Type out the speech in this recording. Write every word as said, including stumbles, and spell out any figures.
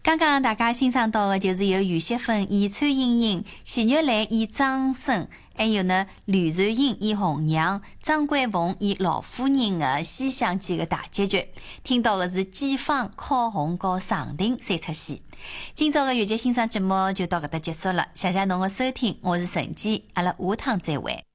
刚刚大家欣赏到的就是由余雪芬演崔莺莺、徐月兰演张生，还有呢吕瑞英演红娘、张桂凤演老夫人的《西厢记》的大结局。听到的是季芳、烤红和常婷三出戏。今朝的粵劇欣賞節目就到搿搭結束了，謝謝侬的收聽，我是陳姬，阿拉下趟再會。